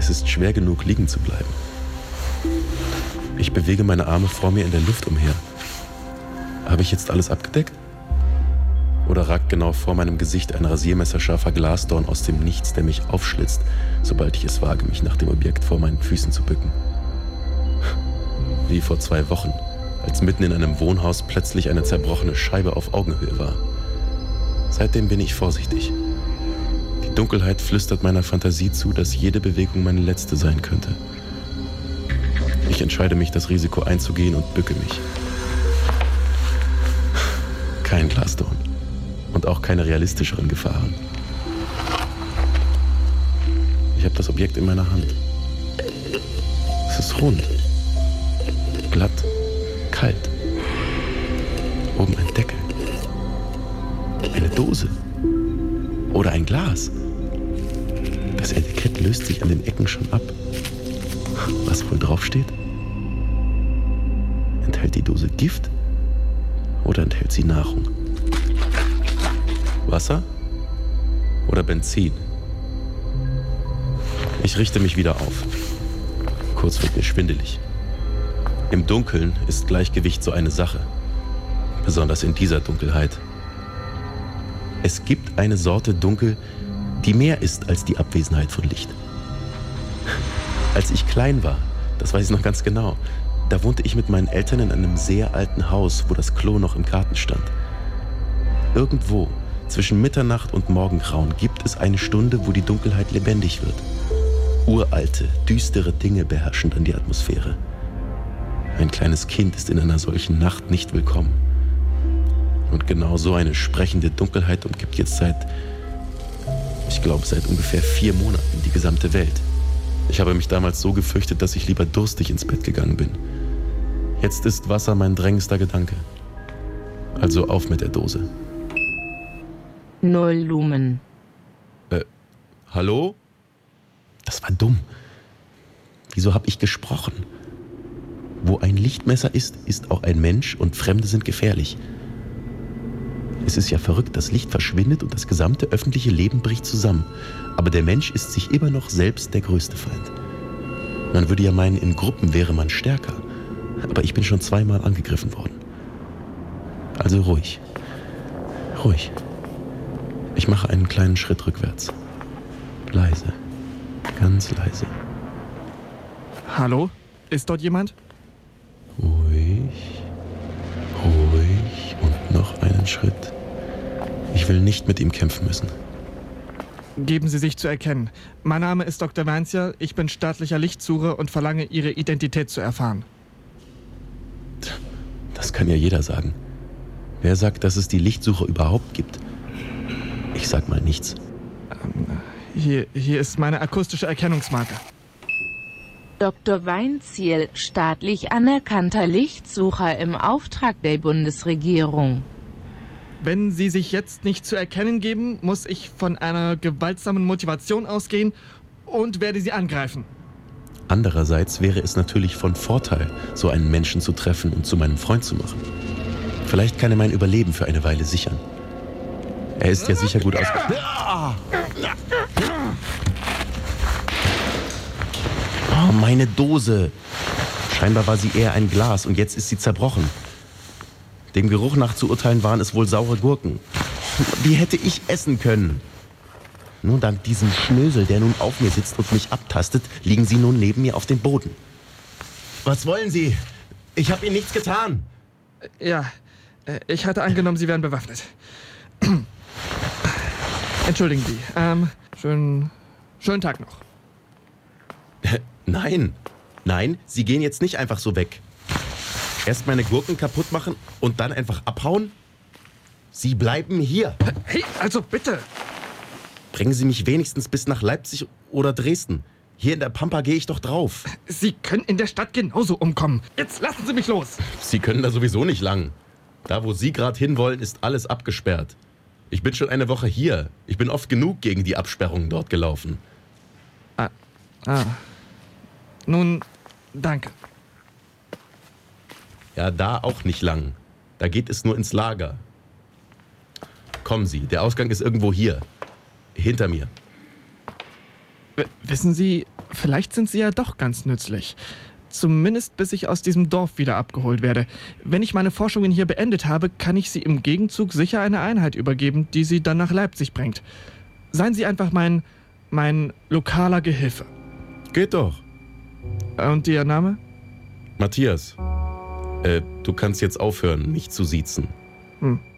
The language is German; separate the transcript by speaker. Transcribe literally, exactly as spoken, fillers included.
Speaker 1: Es ist schwer genug, liegen zu bleiben. Ich bewege meine Arme vor mir in der Luft umher. Habe ich jetzt alles abgedeckt? Oder ragt genau vor meinem Gesicht ein rasiermesserscharfer Glasdorn aus dem Nichts, der mich aufschlitzt, sobald ich es wage, mich nach dem Objekt vor meinen Füßen zu bücken? Wie vor zwei Wochen, als mitten in einem Wohnhaus plötzlich eine zerbrochene Scheibe auf Augenhöhe war. Seitdem bin ich vorsichtig. Die Dunkelheit flüstert meiner Fantasie zu, dass jede Bewegung meine letzte sein könnte. Ich entscheide mich, das Risiko einzugehen und bücke mich. Kein Glasdorn. Und auch keine realistischeren Gefahren. Ich habe das Objekt in meiner Hand. Es ist rund. Glatt. Kalt. Oben ein Deckel. Eine Dose. Oder ein Glas. Das Etikett löst sich an den Ecken schon ab. Was wohl draufsteht? Enthält die Dose Gift? Oder enthält sie Nahrung? Wasser? Oder Benzin? Ich richte mich wieder auf. Kurz wird mir schwindelig. Im Dunkeln ist Gleichgewicht so eine Sache. Besonders in dieser Dunkelheit. Es gibt eine Sorte Dunkel, die mehr ist als die Abwesenheit von Licht. Als ich klein war, das weiß ich noch ganz genau, da wohnte ich mit meinen Eltern in einem sehr alten Haus, wo das Klo noch im Garten stand. Irgendwo zwischen Mitternacht und Morgengrauen gibt es eine Stunde, wo die Dunkelheit lebendig wird. Uralte, düstere Dinge beherrschen dann die Atmosphäre. Ein kleines Kind ist in einer solchen Nacht nicht willkommen. Und genau so eine sprechende Dunkelheit umgibt jetzt seit, ich glaube seit ungefähr vier Monaten die gesamte Welt. Ich habe mich damals so gefürchtet, dass ich lieber durstig ins Bett gegangen bin. Jetzt ist Wasser mein drängendster Gedanke. Also auf mit der Dose.
Speaker 2: Null Lumen.
Speaker 1: Äh, hallo? Das war dumm. Wieso habe ich gesprochen? Wo ein Lichtmesser ist, ist auch ein Mensch und Fremde sind gefährlich. Es ist ja verrückt, das Licht verschwindet und das gesamte öffentliche Leben bricht zusammen. Aber der Mensch ist sich immer noch selbst der größte Feind. Man würde ja meinen, in Gruppen wäre man stärker. Aber ich bin schon zweimal angegriffen worden. Also ruhig. Ruhig. Ich mache einen kleinen Schritt rückwärts. Leise. Ganz leise.
Speaker 3: Hallo? Ist dort jemand?
Speaker 1: Ruhig. Ruhig und noch einen Schritt. Ich will nicht mit ihm kämpfen müssen.
Speaker 3: Geben Sie sich zu erkennen. Mein Name ist Doktor Weinzierl, ich bin staatlicher Lichtsucher und verlange Ihre Identität zu erfahren.
Speaker 1: Das kann ja jeder sagen. Wer sagt, dass es die Lichtsucher überhaupt gibt? Ich sag mal nichts.
Speaker 3: Ähm, hier, hier ist meine akustische Erkennungsmarke.
Speaker 2: Doktor Weinzierl, staatlich anerkannter Lichtsucher im Auftrag der Bundesregierung.
Speaker 3: Wenn Sie sich jetzt nicht zu erkennen geben, muss ich von einer gewaltsamen Motivation ausgehen und werde Sie angreifen.
Speaker 1: Andererseits wäre es natürlich von Vorteil, so einen Menschen zu treffen und zu meinem Freund zu machen. Vielleicht kann er mein Überleben für eine Weile sichern. Er ist ja sicher gut ausgestattet. Oh, meine Dose. Scheinbar war sie eher ein Glas und jetzt ist sie zerbrochen. Dem Geruch nach zu urteilen waren es wohl saure Gurken. Die hätte ich essen können. Nur dank diesem Schnösel, der nun auf mir sitzt und mich abtastet, liegen sie nun neben mir auf dem Boden. Was wollen Sie? Ich habe Ihnen nichts getan.
Speaker 3: Ja, ich hatte angenommen, Sie wären bewaffnet. Entschuldigen Sie. Ähm, schönen, schönen Tag noch.
Speaker 1: Nein, nein, Sie gehen jetzt nicht einfach so weg. Erst meine Gurken kaputt machen und dann einfach abhauen? Sie bleiben hier.
Speaker 3: Hey, also bitte.
Speaker 1: Bringen Sie mich wenigstens bis nach Leipzig oder Dresden. Hier in der Pampa gehe ich doch drauf.
Speaker 3: Sie können in der Stadt genauso umkommen. Jetzt lassen Sie mich los.
Speaker 1: Sie können da sowieso nicht lang. Da, wo Sie gerade hinwollen, ist alles abgesperrt. Ich bin schon eine Woche hier. Ich bin oft genug gegen die Absperrungen dort gelaufen.
Speaker 3: Ah, ah. Nun, danke.
Speaker 1: Ja, da auch nicht lang. Da geht es nur ins Lager. Kommen Sie, der Ausgang ist irgendwo hier. Hinter mir.
Speaker 3: W- wissen Sie, Vielleicht sind Sie ja doch ganz nützlich. Zumindest bis ich aus diesem Dorf wieder abgeholt werde. Wenn ich meine Forschungen hier beendet habe, kann ich Sie im Gegenzug sicher eine Einheit übergeben, die Sie dann nach Leipzig bringt. Seien Sie einfach mein, mein lokaler Gehilfe.
Speaker 1: Geht doch.
Speaker 3: Und Ihr Name?
Speaker 1: Matthias. Äh, du kannst jetzt aufhören, mich zu siezen.
Speaker 3: Hm,